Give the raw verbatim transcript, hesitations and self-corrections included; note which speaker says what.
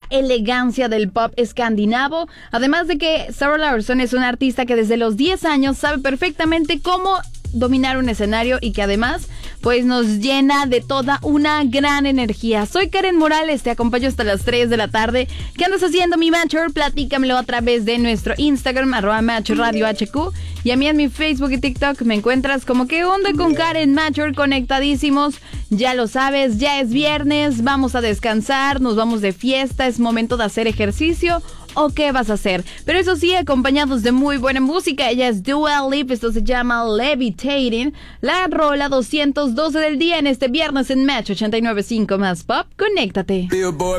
Speaker 1: elegancia del pop escandinavo. Además de que Zara Larsson es una artista que desde los diez años sabe perfectamente cómo dominar un escenario y que además pues nos llena de toda una gran energía. Soy Karen Morales, te acompaño hasta las tres de la tarde. ¿Qué andas haciendo, mi Matcher? Platícamelo a través de nuestro Instagram, arroba Matcher Radio H Q, y a mí en mi Facebook y TikTok me encuentras como ¿Qué onda con Karen Matcher? Conectadísimos. Ya lo sabes, ya es viernes, vamos a descansar, nos vamos de fiesta, es momento de hacer ejercicio. ¿O qué vas a hacer? Pero eso sí, acompañados de muy buena música. Ella es Dua Lipa, esto se llama Levitating, la rola doscientos doce del día en este viernes en Match ochenta y nueve punto cinco más Pop. Conéctate.
Speaker 2: Billboard